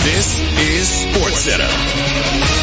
This is SportsCenter.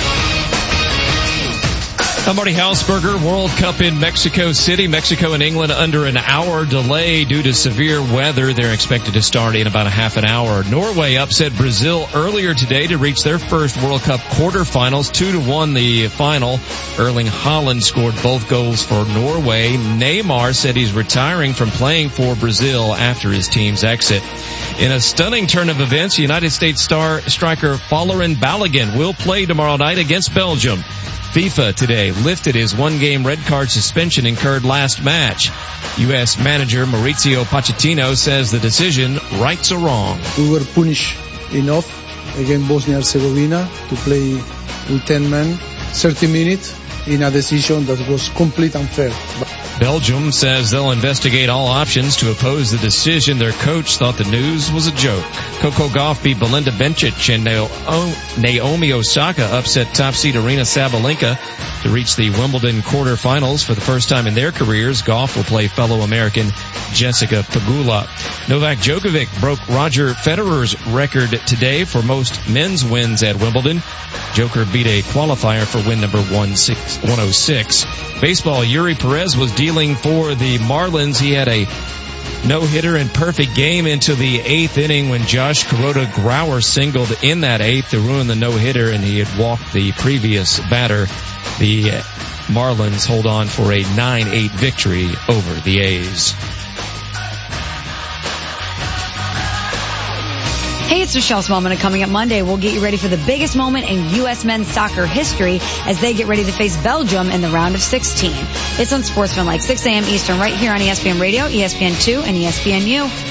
I'm Marty Hausberger. World Cup in Mexico City. Mexico and England under an hour delay due to severe weather. They're expected to start in about a half an hour. Norway upset Brazil earlier today to reach their first World Cup quarterfinals. 2-1 the final. Erling Haaland scored both goals for Norway. Neymar said he's retiring from playing for Brazil after his team's exit. In a stunning turn of events, United States striker Folarin Balogun will play tomorrow night against Belgium. FIFA today lifted his one-game red card suspension incurred last match. U.S. manager Mauricio Pochettino says the decision rights a wrong. We were punished enough against Bosnia-Herzegovina to play with 10 men, 30 minutes in a decision that was completely unfair. Belgium says they'll investigate all options to oppose the decision. Their coach thought the news was a joke. Coco Gauff beat Belinda Bencic, and Naomi Osaka upset top seed Aryna Sabalenka to reach the Wimbledon quarterfinals. For the first time in their careers, Gauff will play fellow American Jessica Pegula. Novak Djokovic broke Roger Federer's record today for most men's wins at Wimbledon. Joker beat a qualifier for win number 106. Baseball, Yuri Perez was dealing for the Marlins. He had a no-hitter and perfect game into the eighth inning when Josh Kuroda-Grauer singled in that eighth to ruin the no-hitter, and he had walked the previous batter. The Marlins hold on for a 9-8 victory over the A's. Hey, it's Michelle Smallman, and coming up Monday, we'll get you ready for the biggest moment in U.S. men's soccer history as they get ready to face Belgium in the round of 16. It's on Sportsman like 6 a.m. Eastern right here on ESPN Radio, ESPN2, and ESPNU.